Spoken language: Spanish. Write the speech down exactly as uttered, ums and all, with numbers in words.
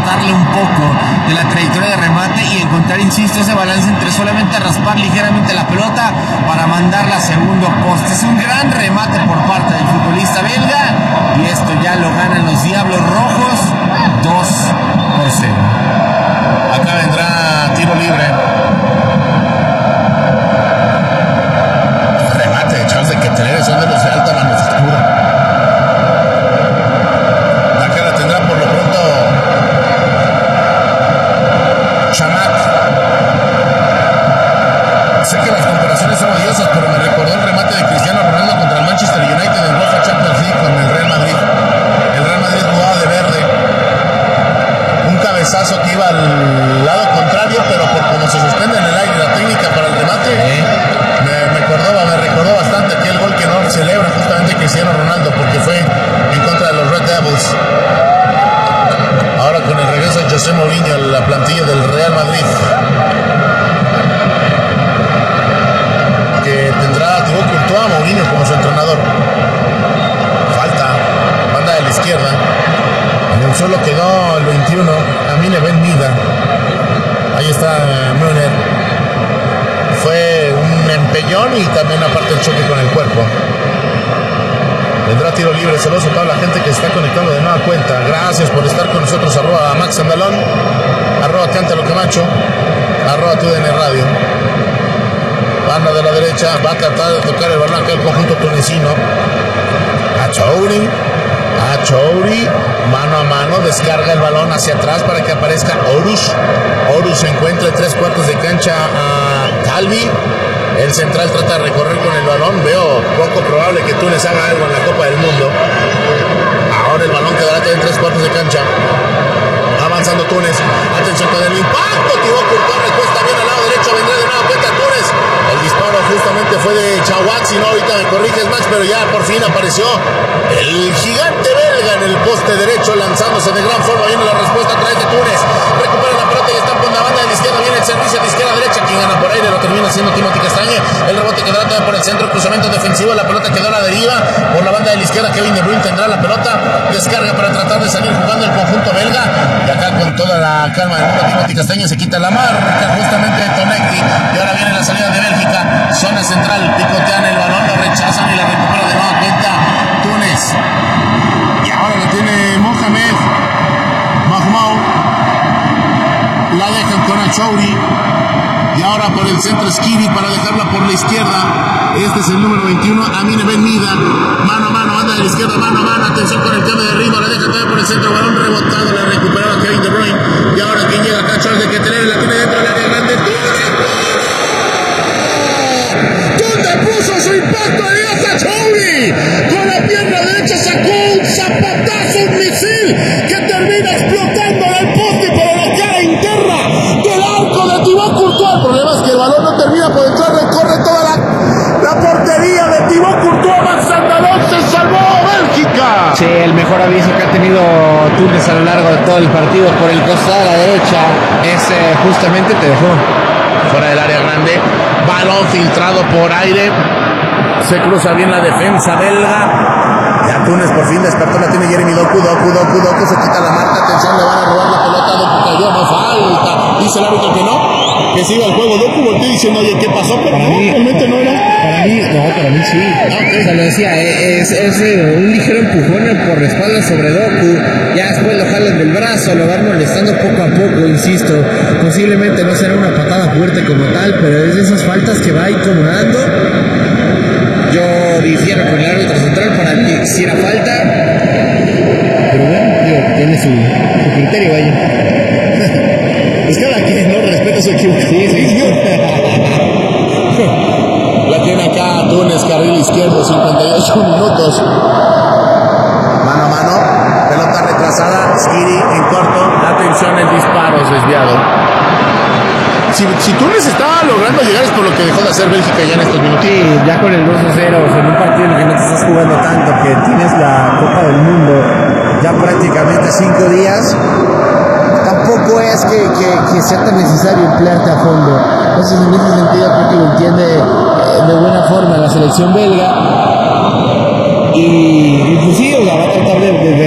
cortarle un poco de la trayectoria de remate y encontrar, insisto, ese balance entre solamente raspar ligeramente la pelota para mandarla a segundo poste. Es un gran remate por parte del futbolista belga y esto ya lo ganan los Diablos Rojos dos por cero. Acá vendrá tiro libre. Remate de Charles de Ketelaere, son de los de alta manufactura. La que la tendrá por lo pronto Chamac. Sé que las comparaciones son odiosas, pero me recordó el remate de Cristiano Ronaldo contra el Manchester United en UEFA Champions League con el Real Madrid. El Real Madrid jugaba de verde. Un cabezazo que iba al lado contrario, pero por como se suspende en el aire la técnica para el remate, ¿Eh? me, me, acordó, me recordó bastante aquel gol que no celebra justamente Cristiano Ronaldo, porque fue en contra de los Red Devils. Ahora con el regreso de José Mourinho en la plantilla del Real Madrid, que tendrá a Thibaut Courtois, Mourinho como su entrenador. Falta, banda de la izquierda. En el suelo quedó el veintiuno, Amine Ben Mida. Ahí está Müller. Fue un empellón y también aparte el choque con el cuerpo. Vendrá tiro libre, celoso a toda la gente que se está conectando de nueva cuenta. Gracias por estar con nosotros, arroba Max Andalón, arroba Cántalo Camacho, arroba T U D N Radio. Banda de la derecha, va a tratar de tocar el balón acá el conjunto tunecino. Achouri, Achouri, mano a mano, descarga el balón hacia atrás para que aparezca Horus. Horus se encuentra en tres cuartos de cancha a Calvi. El central trata de recorrer con el balón. Veo poco probable que Túnez haga algo en la Copa del Mundo. Ahora el balón quedará en tres cuartos de cancha. Avanzando Túnez. Atención con el impacto. Thibaut Courtois recuesta bien al lado derecho. Vendrá de nuevo cuenta Túnez. El disparo justamente fue de Chawat. Si no, ahorita me corriges, Max, pero ya por fin apareció el gigante belga en el poste derecho, lanzándose de gran forma. Viene la respuesta a través de Túnez. Recupera la pelota y está con la banda de la izquierda. Viene el servicio de izquierda a derecha. Quien gana por aire lo termina siendo Timothy Castañe. El rebote quedará también por el centro. Cruzamiento defensivo. La pelota quedó a la deriva. Por la banda de la izquierda, Kevin De Bruyne tendrá la pelota. Descarga para tratar de salir jugando el conjunto belga. Y acá con toda la calma del mundo, Timothy Castañe se quita la marca justamente de Tonecki. Y ahora viene la salida de Bélgica. Zona central. Picotean el balón. Lo rechazan y la recupera de nueva cuenta Túnez. Y ahora la tiene Mohamed Mahmoud. La dejan con Achouri. Y ahora por el centro Skiri para dejarla por la izquierda. Este es el número veintiuno, Amine Ben Mida. Mano a mano, anda de la izquierda, mano a mano. Atención con el cambio de ritmo. La deja todavía por el centro. Balón rebotado. La recuperaba Kevin De Bruyne. Y ahora quien llega acá, Charles de Ketelaere. La tiene dentro del área grande. ¿Dónde puso su impacto Elias Achouri? Con la pierna derecha sacó un zapatazo, un misil que termina explotando en el poste, pero la cara interna del arco de Thibaut Courtois. El problema es que el balón no termina por entrar, recorre toda la, la portería de Thibaut Courtois. Max Andalón, se salvó Bélgica. Sí, el mejor aviso que ha tenido Túnez a lo largo de todo el partido por el costado de la derecha es eh, justamente te dejó fuera del área grande. Balón filtrado por aire. Se cruza bien la defensa belga. Ya Túnez por fin despertó. La tiene Jeremy Doku. Doku, Doku, Doku. Se quita la marca. Atención, le van a robar la pelota. Doku cayó. No falta. Dice el árbitro que no. Que siga el juego. Doku volteó diciendo, oye, ¿qué pasó? Pero para no, mí, realmente no era. Para mí, no, para mí sí. Ah, okay. O sea, lo decía, es, es, es un ligero empujón por la espalda sobre Doku. Ya después lo jalan del brazo, lo van molestando poco a poco, insisto. Posiblemente no será una patada fuerte como tal, pero es de esas faltas que va incomodando. Yo difiero con el árbitro central para que hiciera falta. Pero bueno, digo, tiene su, su criterio, vaya. Pues cada quien no respeta su equivocación. Sí, sí. La tiene acá Túnez, carril izquierdo, cincuenta y ocho minutos. Mano a mano, pelota retrasada, Skiri en corto. Atención, el disparo es desviado. Si, si Túnez estaba logrando llegar es por lo que dejó de hacer Bélgica ya en estos minutos. Sí, ya con el dos a cero, en un partido en el que no te estás jugando tanto, que tienes la Copa del Mundo ya prácticamente cinco días, tampoco es que, que, que sea tan necesario emplearte a fondo. Entonces, en ese sentido, creo que lo entiende eh, de buena forma la selección belga. Y, y pues sí, o sea, va a tratar de, de